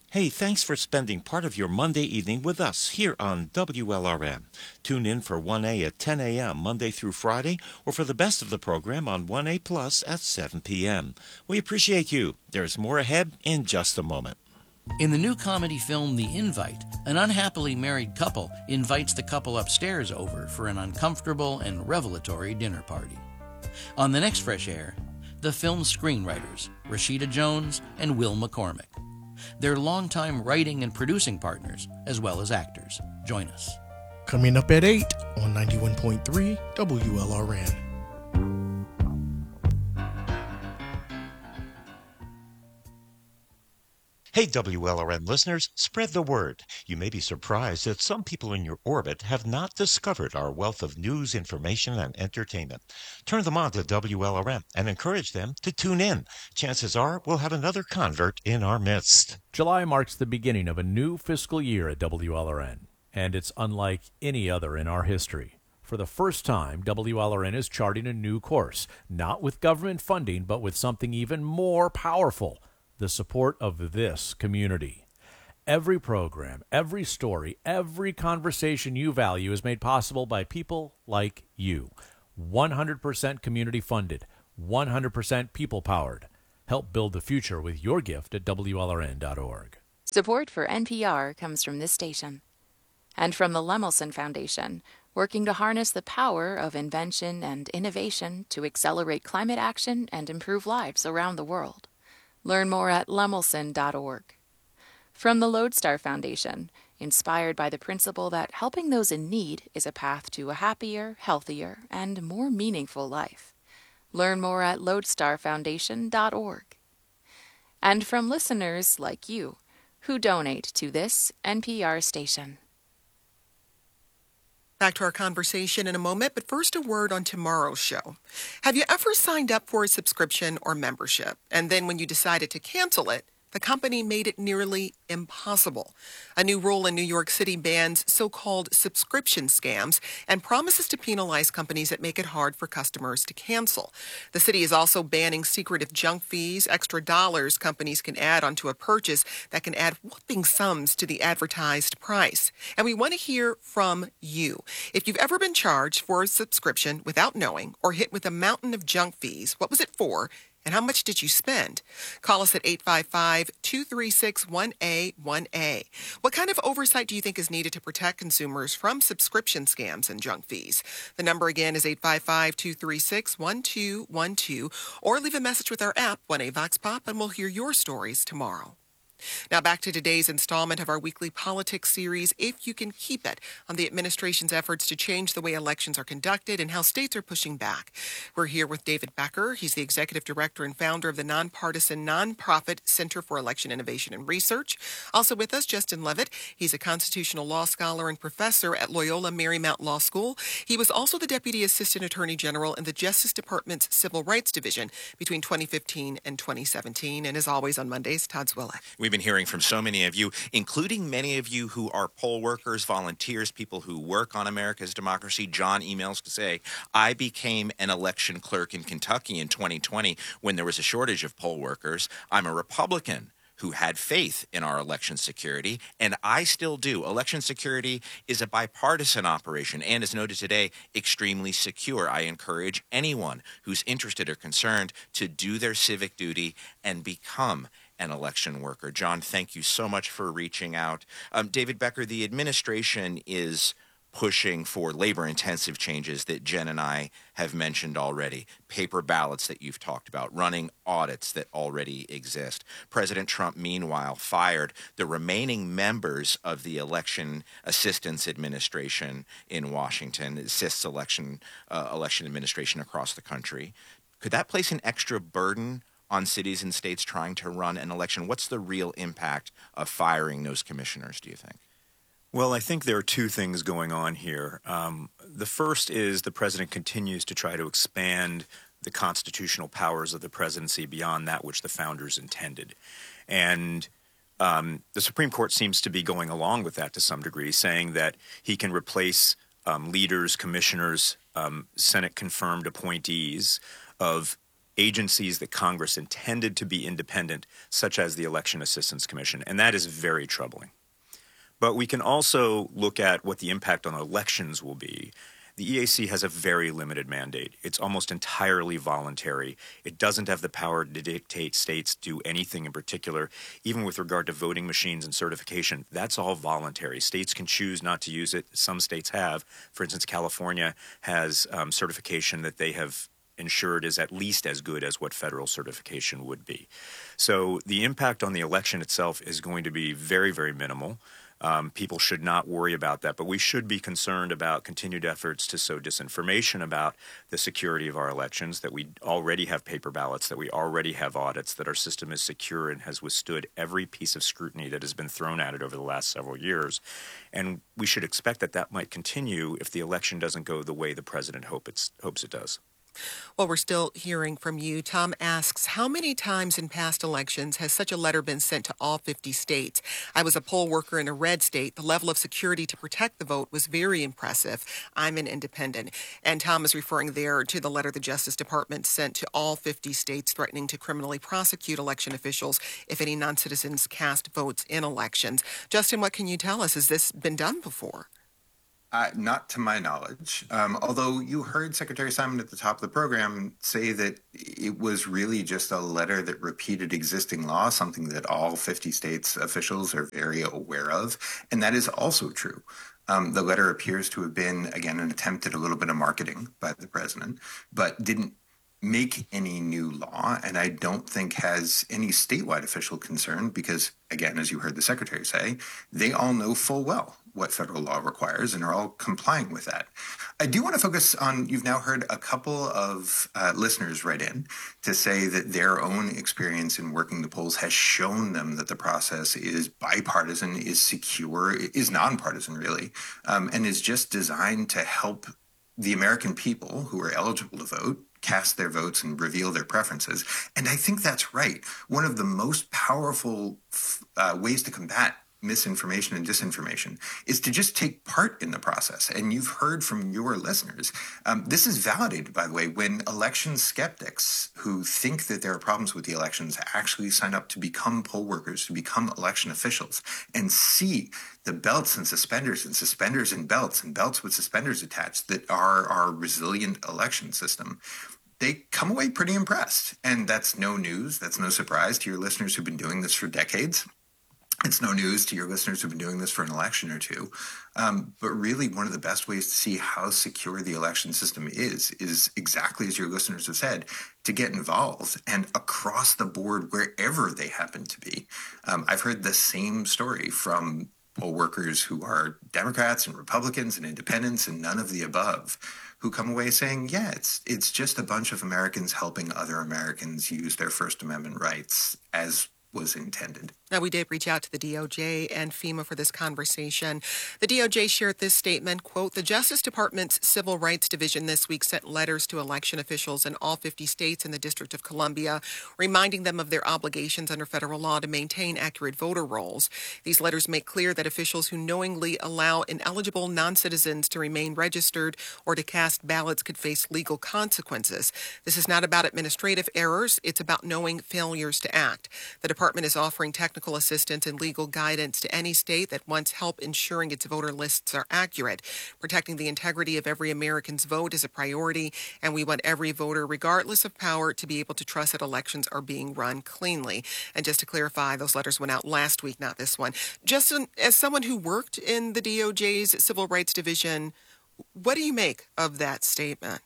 Hey, thanks for spending part of your Monday evening with us here on WLRN. Tune in for 1A at 10 a.m. Monday through Friday, or for the best of the program on 1A Plus at 7 p.m. We appreciate you. There's more ahead in just a moment. In the new comedy film The Invite, an unhappily married couple invites the couple upstairs over for an uncomfortable and revelatory dinner party. On the next Fresh Air, the film's screenwriters, Rashida Jones and Will McCormick. They're longtime writing and producing partners, as well as actors. Join us. Coming up at 8 on 91.3 WLRN. Hey, WLRN listeners, spread the word. You may be surprised that some people in your orbit have not discovered our wealth of news, information, and entertainment. Turn them on to WLRN and encourage them to tune in. Chances are we'll have another convert in our midst. July marks the beginning of a new fiscal year at WLRN, and it's unlike any other in our history. For the first time, WLRN is charting a new course, not with government funding, but with something even more powerful: the support of this community. Every program, every story, every conversation you value is made possible by people like you. 100% community funded, 100% people powered. Help build the future with your gift at WLRN.org. Support for NPR comes from this station and from the Lemelson Foundation, working to harness the power of invention and innovation to accelerate climate action and improve lives around the world. Learn more at lemelson.org. From the Lodestar Foundation, inspired by the principle that helping those in need is a path to a happier, healthier, and more meaningful life. Learn more at lodestarfoundation.org. And from listeners like you, who donate to this NPR station. Back to our conversation in a moment, but first a word on tomorrow's show. Have you ever signed up for a subscription or membership, and then when you decided to cancel it, the company made it nearly impossible? A new rule in New York City bans so-called subscription scams and promises to penalize companies that make it hard for customers to cancel. The city is also banning secretive junk fees, extra dollars companies can add onto a purchase that can add whopping sums to the advertised price. And we want to hear from you. If you've ever been charged for a subscription without knowing or hit with a mountain of junk fees, what was it for? And how much did you spend? Call us at 855-236-1A1A. What kind of oversight do you think is needed to protect consumers from subscription scams and junk fees? The number again is 855-236-1212, or leave a message with our app, 1A Vox Pop, and we'll hear your stories tomorrow. Now back to today's installment of our weekly politics series, If You Can Keep It, on the administration's efforts to change the way elections are conducted and how states are pushing back. We're here with David Becker. He's the executive director and founder of the nonpartisan nonprofit Center for Election Innovation and Research. Also with us, Justin Levitt. He's a constitutional law scholar and professor at Loyola Marymount Law School. He was also the deputy assistant attorney general in the Justice Department's Civil Rights Division between 2015 and 2017. And as always on Mondays, Todd Zwillick. We've been hearing from so many of you, including many of you who are poll workers, volunteers, people who work on America's democracy. John emails to say, I became an election clerk in Kentucky in 2020 when there was a shortage of poll workers. I'm a Republican who had faith in our election security, and I still do. Election security is a bipartisan operation and, as noted today, extremely secure. I encourage anyone who's interested or concerned to do their civic duty and become an election worker. John, thank you so much for reaching out. David Becker, the administration is pushing for labor-intensive changes that Jen and I have mentioned already, paper ballots that you've talked about, running audits that already exist. President Trump, meanwhile, fired the remaining members of the Election Assistance Administration in Washington, it assists election administration across the country. Could that place an extra burden on cities and states trying to run an election? What's the real impact of firing those commissioners, do you think? Well, I think there are two things going on here. The first is the president continues to try to expand the constitutional powers of the presidency beyond that which the founders intended. And the Supreme Court seems to be going along with that to some degree, saying that he can replace leaders, commissioners, Senate-confirmed appointees of agencies that Congress intended to be independent, such as the Election Assistance Commission, and that is very troubling. But we can also look at what the impact on elections will be. The EAC has a very limited mandate. It's almost entirely voluntary. It doesn't have the power to dictate states do anything in particular, even with regard to voting machines and certification. That's all voluntary. States can choose not to use it. Some states have. For instance, California has certification that they have ensured is at least as good as what federal certification would be. So the impact on the election itself is going to be very, very minimal. People should not worry about that, but we should be concerned about continued efforts to sow disinformation about the security of our elections, that we already have paper ballots, that we already have audits, that our system is secure and has withstood every piece of scrutiny that has been thrown at it over the last several years. And we should expect that that might continue if the election doesn't go the way the president hopes it does. Well, we're still hearing from you. Tom asks, how many times in past elections has such a letter been sent to all 50 states? I was a poll worker in a red state. The level of security to protect the vote was very impressive. I'm an independent. And Tom is referring there to the letter the Justice Department sent to all 50 states threatening to criminally prosecute election officials if any non-citizens cast votes in elections. Justin, what can you tell us? Has this been done before? Not to my knowledge, although you heard Secretary Simon at the top of the program say that it was really just a letter that repeated existing law, something that all 50 states officials are very aware of. And that is also true. The letter appears to have been, again, an attempt at a little bit of marketing by the president, but didn't make any new law, and I don't think has any statewide official concern because, again, as you heard the secretary say, they all know full well what federal law requires and are all complying with that. I do want to focus on, you've now heard a couple of listeners write in to say that their own experience in working the polls has shown them that the process is bipartisan, is secure, is nonpartisan really, and is just designed to help the American people who are eligible to vote cast their votes and reveal their preferences. And I think that's right. One of the most powerful ways to combat misinformation and disinformation is to just take part in the process. And you've heard from your listeners. This is validated, by the way, when election skeptics who think that there are problems with the elections actually sign up to become poll workers, to become election officials, and see the belts and suspenders and belts with suspenders attached that are our resilient election system. They come away pretty impressed. And that's no news. That's no surprise to your listeners who've been doing this for decades. It's no news to your listeners who've been doing this for an election or two. But really, one of the best ways to see how secure the election system is exactly as your listeners have said, to get involved and across the board, wherever they happen to be. I've heard the same story from poll workers who are Democrats and Republicans and independents and none of the above, who come away saying, yeah, it's just a bunch of Americans helping other Americans use their First Amendment rights as was intended. Now, we did reach out to the DOJ and FEMA for this conversation. The DOJ shared this statement, quote, the Justice Department's Civil Rights Division this week sent letters to election officials in all 50 states and the District of Columbia, reminding them of their obligations under federal law to maintain accurate voter rolls. These letters make clear that officials who knowingly allow ineligible non-citizens to remain registered or to cast ballots could face legal consequences. This is not about administrative errors. It's about knowing failures to act. The department is offering technical assistance and legal guidance to any state that wants help ensuring its voter lists are accurate. Protecting the integrity of every American's vote is a priority, and we want every voter, regardless of power, to be able to trust that elections are being run cleanly. And just to clarify, those letters went out last week, not this one. Justin, as someone who worked in the DOJ's Civil Rights Division, what do you make of that statement?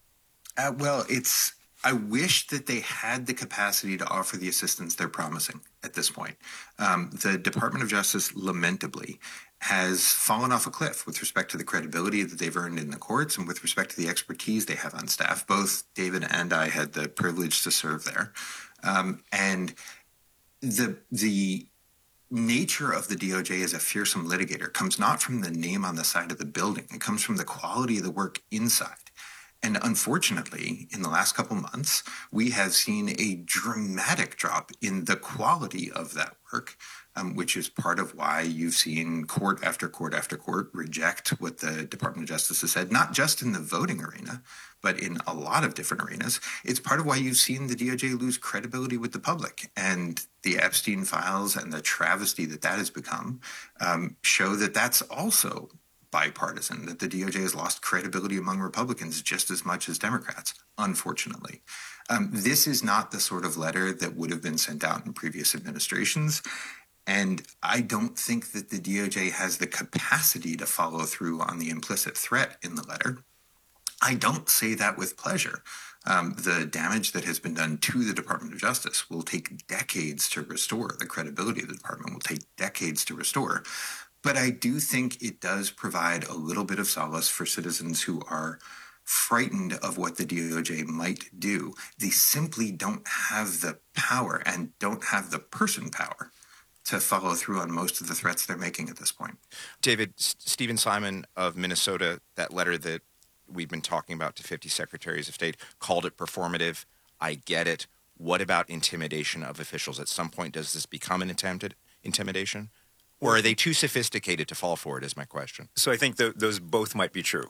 I wish that they had the capacity to offer the assistance they're promising at this point. The Department of Justice, lamentably, has fallen off a cliff with respect to the credibility that they've earned in the courts and with respect to the expertise they have on staff. Both David and I had the privilege to serve there. And the nature of the DOJ as a fearsome litigator comes not from the name on the side of the building. It comes from the quality of the work inside. And unfortunately, in the last couple months, we have seen a dramatic drop in the quality of that work, which is part of why you've seen court after court after court reject what the Department of Justice has said, not just in the voting arena, but in a lot of different arenas. It's part of why you've seen the DOJ lose credibility with the public. And the Epstein files and the travesty that has become show that that's also bipartisan, that the DOJ has lost credibility among Republicans just as much as Democrats, unfortunately. This is not the sort of letter that would have been sent out in previous administrations. And I don't think that the DOJ has the capacity to follow through on the implicit threat in the letter. I don't say that with pleasure. The damage that has been done to the Department of Justice will take decades to restore. The credibility of the department will take decades to restore. But I do think it does provide a little bit of solace for citizens who are frightened of what the DOJ might do. They simply don't have the power and don't have the person power to follow through on most of the threats they're making at this point. David, Stephen Simon of Minnesota, that letter that we've been talking about to 50 secretaries of state, called it performative. I get it. What about intimidation of officials? At some point, does this become an attempted intimidation? Or are they too sophisticated to fall for it, is my question. So I think those both might be true.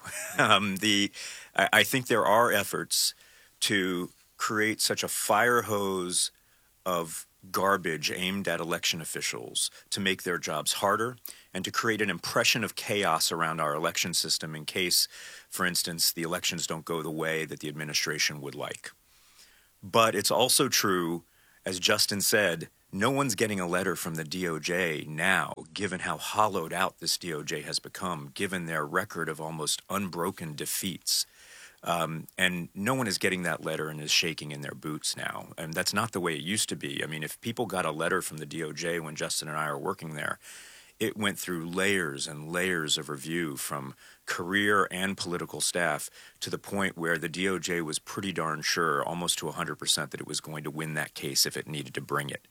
I think there are efforts to create such a fire hose of garbage aimed at election officials to make their jobs harder and to create an impression of chaos around our election system in case, for instance, the elections don't go the way that the administration would like. But it's also true, as Justin said, no one's getting a letter from the DOJ now, given how hollowed out this DOJ has become, given their record of almost unbroken defeats. And no one is getting that letter and is shaking in their boots now. And that's not the way it used to be. I mean, if people got a letter from the DOJ when Justin and I were working there, it went through layers and layers of review from career and political staff to the point where the DOJ was pretty darn sure, almost to 100%, that it was going to win that case if it needed to bring it.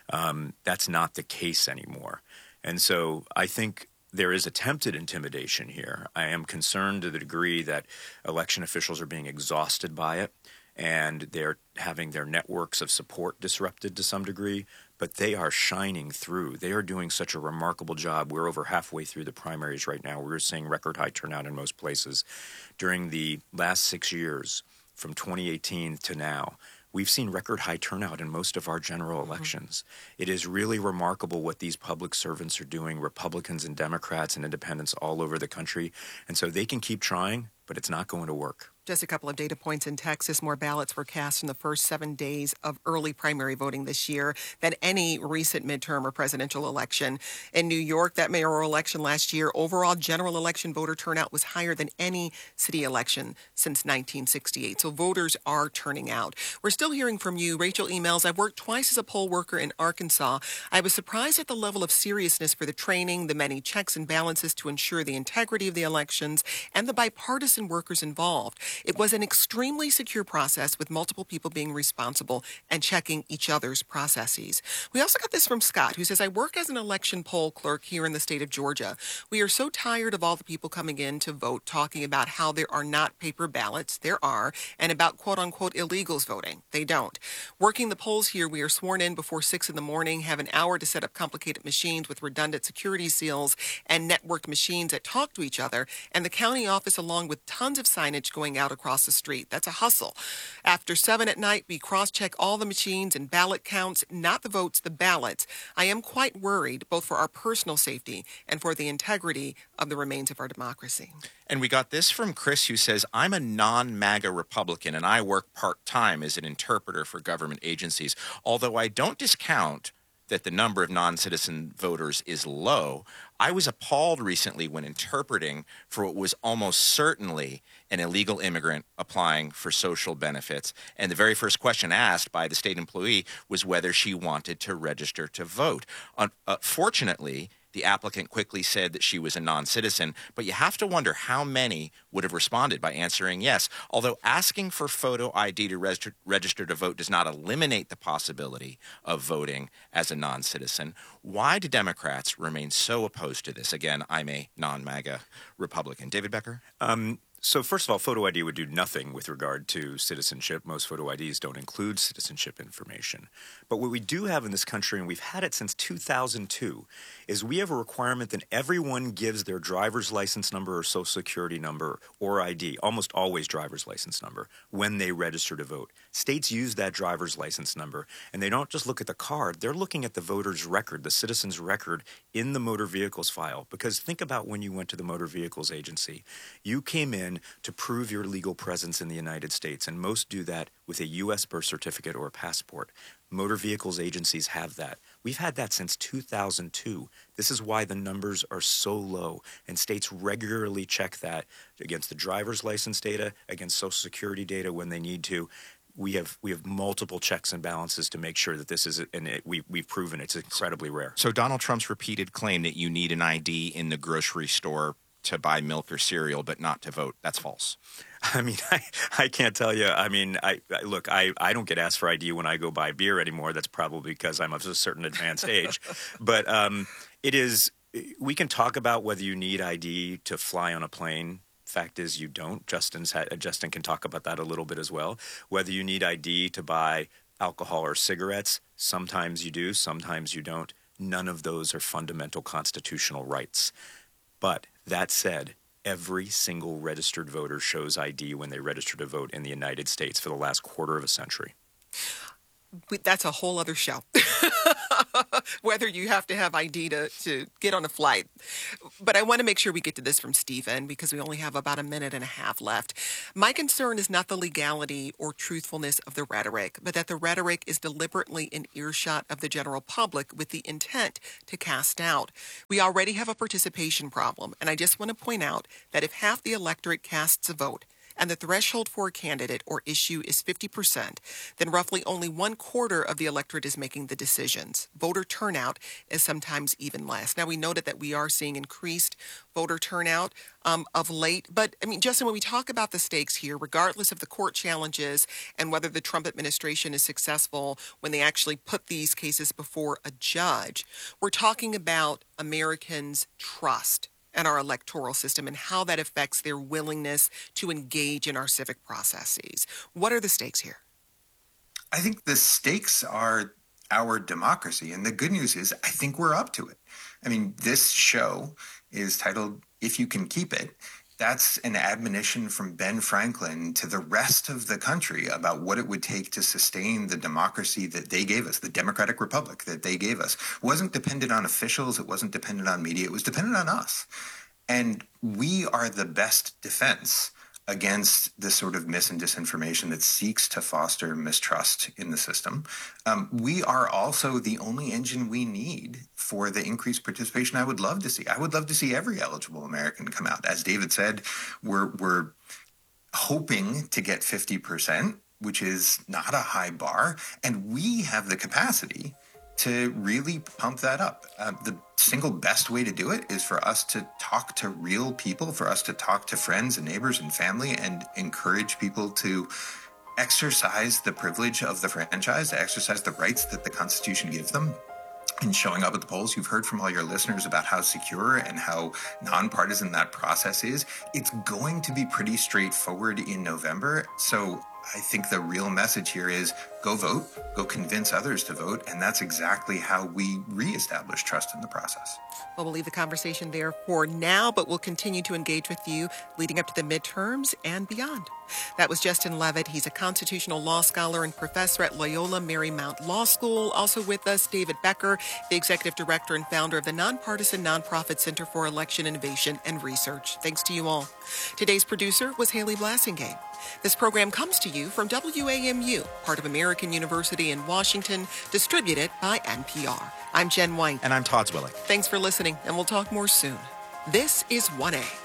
That's not the case anymore. And so I think there is attempted intimidation here. I am concerned to the degree that election officials are being exhausted by it and they're having their networks of support disrupted to some degree, but they are shining through. They are doing such a remarkable job. We're over halfway through the primaries right now. We're seeing record high turnout in most places. During the last 6 years, from 2018 to now, we've seen record high turnout in most of our general elections. It is really remarkable what these public servants are doing, Republicans and Democrats and independents all over the country. And so they can keep trying, but it's not going to work. Just a couple of data points in Texas. More ballots were cast in the first 7 days of early primary voting this year than any recent midterm or presidential election. In New York, that mayoral election last year, overall general election voter turnout was higher than any city election since 1968. So voters are turning out. We're still hearing from you. Rachel emails, I've worked twice as a poll worker in Arkansas. I was surprised at the level of seriousness for the training, the many checks and balances to ensure the integrity of the elections, and the bipartisan workers involved. It was an extremely secure process with multiple people being responsible and checking each other's processes. We also got this from Scott, who says, I work as an election poll clerk here in the state of Georgia. We are so tired of all the people coming in to vote talking about how there are not paper ballots. There are, and about quote-unquote illegals voting. They don't. Working the polls here, we are sworn in before 6 in the morning, have an hour to set up complicated machines with redundant security seals and networked machines that talk to each other, and the county office along with tons of signage going out across the street. That's a hustle. After 7 at night, we cross-check all the machines and ballot counts, not the votes, the ballots. I am quite worried, both for our personal safety and for the integrity of the remains of our democracy. And we got this from Chris, who says, I'm a non-MAGA Republican, and I work part-time as an interpreter for government agencies. Although I don't discount that the number of non-citizen voters is low, I was appalled recently when interpreting for what was almost certainly an illegal immigrant applying for social benefits. And the very first question asked by the state employee was whether she wanted to register to vote. Fortunately, the applicant quickly said that she was a non-citizen, but you have to wonder how many would have responded by answering yes. Although asking for photo ID to register to vote does not eliminate the possibility of voting as a non-citizen, why do Democrats remain so opposed to this? Again, I'm a non-MAGA Republican. David Becker? So first of all, photo ID would do nothing with regard to citizenship. Most photo IDs don't include citizenship information. But what we do have in this country, and we've had it since 2002, is we have a requirement that everyone gives their driver's license number or social security number or ID, almost always driver's license number, when they register to vote. States use that driver's license number, and they don't just look at the card. They're looking at the voter's record, the citizen's record in the motor vehicles file. Because think about when you went to the motor vehicles agency. You came in to prove your legal presence in the United States, and most do that with a U.S. birth certificate or a passport. Motor vehicles agencies have that. We've had that since 2002. This is why the numbers are so low, and states regularly check that against the driver's license data, against Social Security data when they need to. We have multiple checks and balances to make sure that this is, and we've proven it's incredibly rare. So Donald Trump's repeated claim that you need an ID in the grocery store to buy milk or cereal, but not to vote, that's false. I mean, I can't tell you. I mean, I don't get asked for ID when I go buy beer anymore. That's probably because I'm of a certain advanced age. But we can talk about whether you need ID to fly on a plane. Fact is, you don't. Justin can talk about that a little bit as well. Whether you need ID to buy alcohol or cigarettes, sometimes you do, sometimes you don't. None of those are fundamental constitutional rights. But that said, every single registered voter shows ID when they register to vote in the United States for the last quarter of a century. That's a whole other show. Whether you have to have ID to get on a flight. But I want to make sure we get to this from Stephen because we only have about a minute and a half left. My concern is not the legality or truthfulness of the rhetoric, but that the rhetoric is deliberately in earshot of the general public with the intent to cast doubt. We already have a participation problem, and I just want to point out that if half the electorate casts a vote, and the threshold for a candidate or issue is 50%, then roughly only 1/4 of the electorate is making the decisions. Voter turnout is sometimes even less. Now, we noted that we are seeing increased voter turnout of late. But, I mean, Justin, when we talk about the stakes here, regardless of the court challenges and whether the Trump administration is successful when they actually put these cases before a judge, we're talking about Americans' trust and our electoral system and how that affects their willingness to engage in our civic processes. What are the stakes here? I think the stakes are our democracy. And the good news is I think we're up to it. I mean, this show is titled If You Can Keep It. That's an admonition from Ben Franklin to the rest of the country about what it would take to sustain the democracy that they gave us, the democratic republic that they gave us. It wasn't dependent on officials. It wasn't dependent on media. It was dependent on us. And we are the best defense against the sort of mis and disinformation that seeks to foster mistrust in the system. We are also the only engine we need for the increased participation I would love to see. I would love to see every eligible American come out. As David said, we're hoping to get 50%, which is not a high bar, and we have the capacity to really pump that up. The single best way to do it is for us to talk to real people, for us to talk to friends and neighbors and family and encourage people to exercise the privilege of the franchise, to exercise the rights that the Constitution gives them. And showing up at the polls, you've heard from all your listeners about how secure and how nonpartisan that process is. It's going to be pretty straightforward in November. So I think the real message here is go vote, go convince others to vote, and that's exactly how we reestablish trust in the process. Well, we'll leave the conversation there for now, but we'll continue to engage with you leading up to the midterms and beyond. That was Justin Levitt. He's a constitutional law scholar and professor at Loyola Marymount Law School. Also with us, David Becker, the executive director and founder of the nonpartisan nonprofit Center for Election Innovation and Research. Thanks to you all. Today's producer was Haley Blassingame. This program comes to you from WAMU, part of American University in Washington, distributed by NPR. I'm Jen White. And I'm Todd Zwilling. Thanks for listening, and we'll talk more soon. This is 1A.